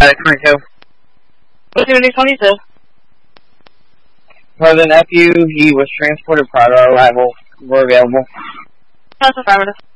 Franco. Opportunity 22. President FU, he was transported prior to arrival. We're available. That's affirmative.